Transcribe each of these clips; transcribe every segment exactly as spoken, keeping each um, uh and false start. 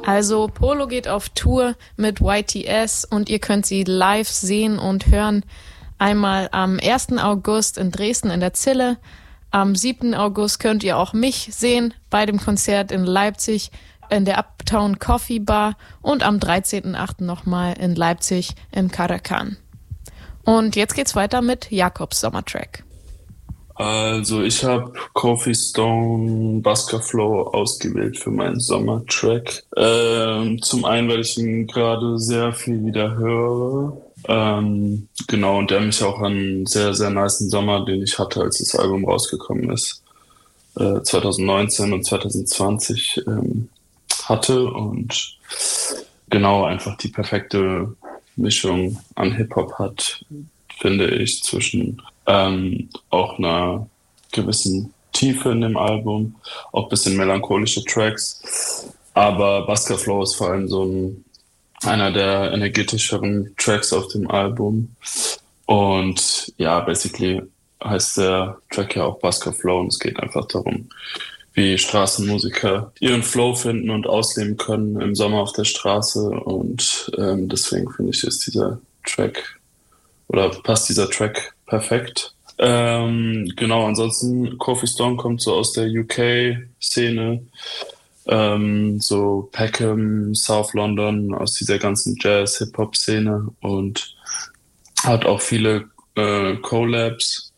Also Polo geht auf Tour mit Y T S und ihr könnt sie live sehen und hören. Einmal am ersten August in Dresden in der Zille. Am siebten August könnt ihr auch mich sehen bei dem Konzert in Leipzig in der Uptown Coffee Bar und am dreizehnten achten nochmal in Leipzig im Caracan. Und jetzt geht's weiter mit Jakobs Sommertrack. Also ich habe Coffee Stone Busker Flow ausgewählt für meinen Sommertrack. Ähm, zum einen, weil ich ihn gerade sehr viel wieder höre. Ähm, genau, und der mich auch an einen sehr, sehr nicen Sommer, den ich hatte, als das Album rausgekommen ist, äh, zwanzig neunzehn und zwanzig zwanzig ähm, hatte. Und genau, einfach die perfekte Mischung an Hip-Hop hat, finde ich, zwischen ähm, auch einer gewissen Tiefe in dem Album, auch ein bisschen melancholische Tracks. Aber Busker Flow ist vor allem so ein, einer der energetischeren Tracks auf dem Album. Und ja, basically heißt der Track ja auch Busker Flow und es geht einfach darum, wie Straßenmusiker ihren Flow finden und ausleben können im Sommer auf der Straße. Und ähm, deswegen finde ich, ist dieser Track oder passt dieser Track perfekt. Ähm, genau, ansonsten Coffee Stone kommt so aus der U K-Szene, ähm, so Peckham, South London, aus dieser ganzen Jazz-Hip-Hop-Szene und hat auch viele äh, Collabs.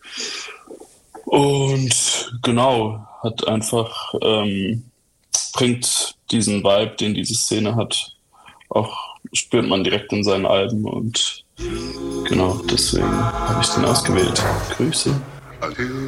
Und genau, hat einfach, ähm, bringt diesen Vibe, den diese Szene hat, auch spürt man direkt in seinen Alben und genau, deswegen habe ich den ausgewählt. Grüße.